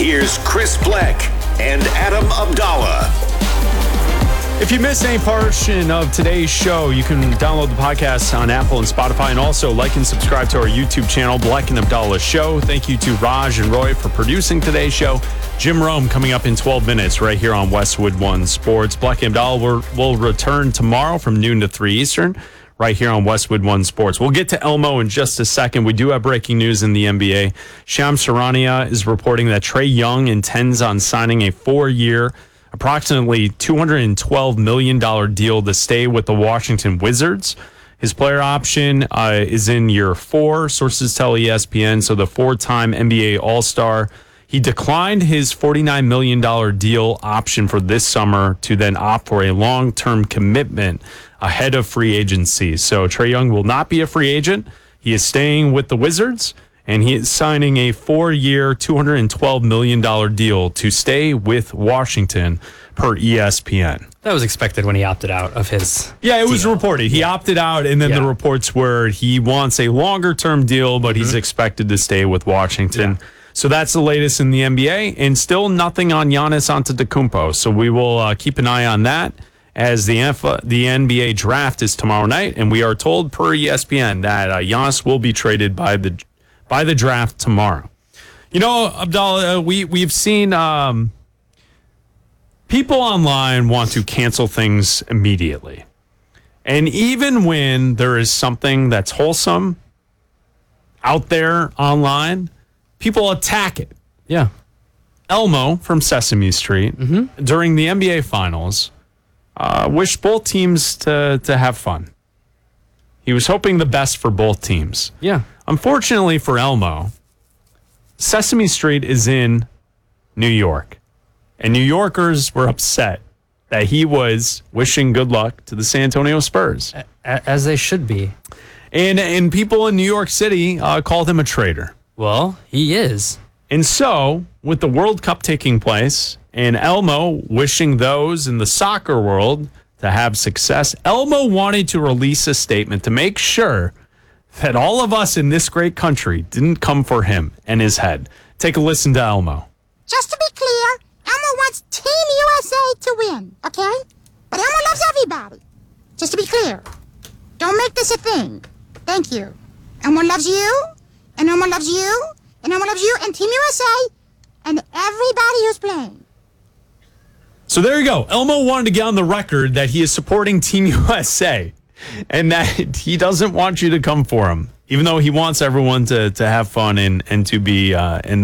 here's Chris Black and Adam Abdallah. If you missed any portion of today's show, you can download the podcast on Apple and Spotify, and also like and subscribe to our YouTube channel, Black and Abdallah Show. Thank you to Raj and Roy for producing today's show. Jim Rome coming up in 12 minutes right here on Westwood One Sports. Black and Abdallah will return tomorrow from noon to 3 Eastern right here on Westwood One Sports. We'll get to Elmo in just a second. We do have breaking news in the NBA. Shams Charania is reporting that Trae Young intends on signing a 4-year, approximately $212 million deal to stay with the Washington Wizards. His player option is in year 4, sources tell ESPN. So the 4-time NBA All-Star, he declined his $49 million deal option for this summer to then opt for a long-term commitment ahead of free agency. So Trae Young will not be a free agent. He is staying with the Wizards, and he is signing a 4-year, $212 million deal to stay with Washington per ESPN. That was expected when he opted out of his Yeah, it was deal. reported. He opted out, and then the reports were he wants a longer-term deal, but he's expected to stay with Washington. Yeah. So that's the latest in the NBA, and still nothing on Giannis Antetokounmpo. So we will keep an eye on that as the NBA draft is tomorrow night, and we are told per ESPN that Giannis will be traded by the draft tomorrow. You know, Abdallah, we've seen people online want to cancel things immediately. And even when there is something that's wholesome out there online, people attack it. Yeah. Elmo from Sesame Street, during the NBA Finals, wished both teams to have fun. He was hoping the best for both teams. Yeah. Unfortunately for Elmo, Sesame Street is in New York, and New Yorkers were upset that he was wishing good luck to the San Antonio Spurs. As they should be. And people in New York City called him a traitor. Well, he is. And so, with the World Cup taking place and Elmo wishing those in the soccer world to have success, Elmo wanted to release a statement to make sure that all of us in this great country didn't come for him and his head. Take a listen to Elmo. Just to be clear, Elmo wants Team USA to win, okay? But Elmo loves everybody. Just to be clear. Don't make this a thing. Thank you. Elmo loves you, and Elmo loves you, and Elmo loves you, and Team USA, and everybody who's playing. So there you go. Elmo wanted to get on the record that he is supporting Team USA and that he doesn't want you to come for him, even though he wants everyone to have fun and to be and